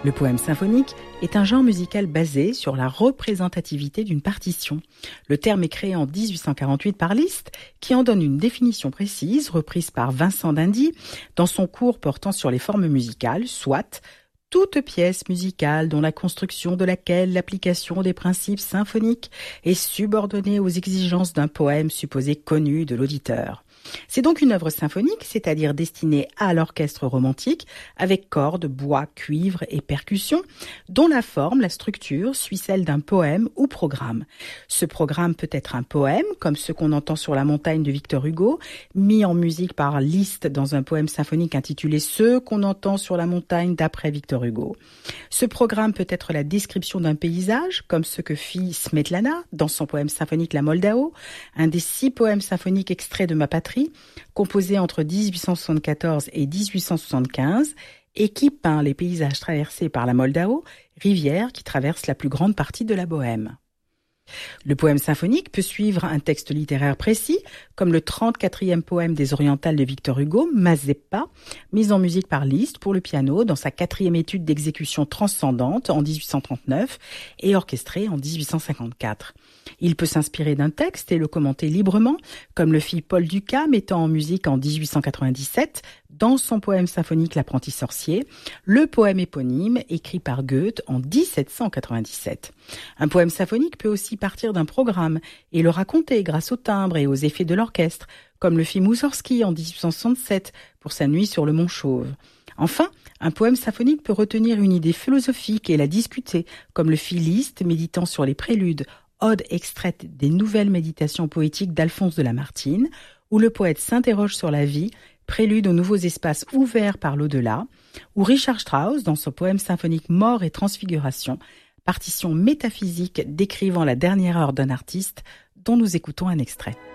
Le poème symphonique est un genre musical basé sur la représentativité d'une partition. Le terme est créé en 1848 par Liszt, qui en donne une définition précise, reprise par Vincent d'Indy dans son cours portant sur les formes musicales, soit toute pièce musicale dont la construction de laquelle l'application des principes symphoniques est subordonnée aux exigences d'un poème supposé connu de l'auditeur. C'est donc une œuvre symphonique, c'est-à-dire destinée à l'orchestre romantique, avec cordes, bois, cuivre et percussions, dont la forme, la structure, suit celle d'un poème ou programme. Ce programme peut être un poème, comme ce qu'on entend sur la montagne de Victor Hugo, mis en musique par Liszt dans un poème symphonique intitulé « Ce qu'on entend sur la montagne » d'après Victor Hugo. Ce programme peut être la description d'un paysage, comme ce que fit Smetlana dans son poème symphonique La Moldao, un des 6 poèmes symphoniques extraits de Ma patrie, composé entre 1874 et 1875, et qui peint les paysages traversés par la Moldao, rivière qui traverse la plus grande partie de la Bohême. Le poème symphonique peut suivre un texte littéraire précis, comme le 34e poème des Orientales de Victor Hugo, Mazeppa, mis en musique par Liszt pour le piano dans sa 4e étude d'exécution transcendante en 1839 et orchestrée en 1854. Il peut s'inspirer d'un texte et le commenter librement, comme le fit Paul Dukas, mettant en musique en 1897, dans son poème symphonique L'apprenti sorcier, le poème éponyme écrit par Goethe en 1797. Un poème symphonique peut aussi partir d'un programme et le raconter grâce au timbre et aux effets de l'orchestre, comme le fit Moussorgsky en 1867 pour sa nuit sur le Mont Chauve. Enfin, un poème symphonique peut retenir une idée philosophique et la discuter, comme le fit Liszt méditant sur les préludes, ode extraite des nouvelles méditations poétiques d'Alphonse de Lamartine, où le poète s'interroge sur la vie, prélude aux nouveaux espaces ouverts par l'au-delà, ou Richard Strauss dans son poème symphonique Mort et Transfiguration, partition métaphysique décrivant la dernière heure d'un artiste dont nous écoutons un extrait.